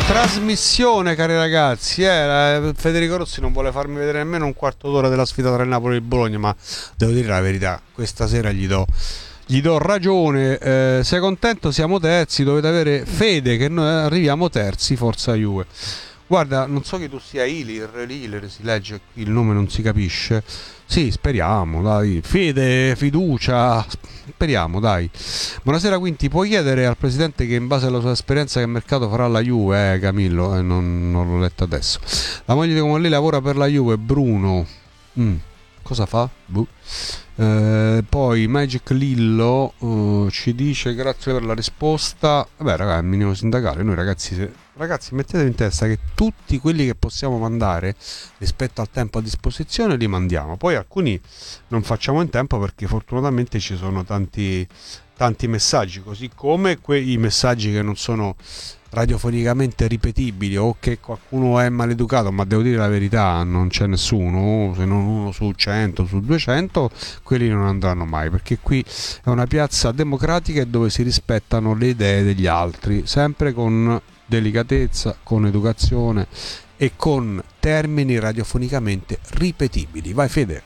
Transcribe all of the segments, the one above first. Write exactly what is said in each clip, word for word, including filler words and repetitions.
trasmissione, cari ragazzi. Eh, Federico Rossi non vuole farmi vedere nemmeno un quarto d'ora della sfida tra il Napoli e il Bologna, ma devo dire la verità, questa sera gli do, gli do ragione. Eh, sei contento? Siamo terzi, dovete avere fede che noi arriviamo terzi, forza Juve. Guarda, non so che tu sia Ilir, Ilir si legge qui, il nome non si capisce. Sì, speriamo, dai. Fede, fiducia, speriamo, dai. Buonasera Quinti, puoi chiedere al presidente che in base alla sua esperienza che mercato farà la Juve, eh Camillo, eh, non, non l'ho letto adesso. La moglie di come lei lavora per la Juve, Bruno. Mm, cosa fa? Buh. Eh, poi Magic Lillo uh, ci dice grazie per la risposta. Vabbè raga, è il minimo sindacale. Noi ragazzi, se, ragazzi mettetevi in testa che tutti quelli che possiamo mandare rispetto al tempo a disposizione li mandiamo. Poi alcuni non facciamo in tempo perché fortunatamente ci sono tanti, tanti messaggi, così come quei messaggi che non sono radiofonicamente ripetibili o che qualcuno è maleducato, ma devo dire la verità, non c'è nessuno, se non uno su cento, su duecento, quelli non andranno mai, perché qui è una piazza democratica dove si rispettano le idee degli altri, sempre con delicatezza, con educazione e con termini radiofonicamente ripetibili. Vai Fede.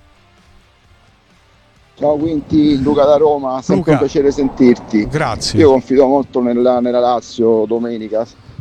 Ciao Quinti, Luca da Roma, sempre Luca, un piacere sentirti. grazie. Io confido molto nella, nella Lazio domenica,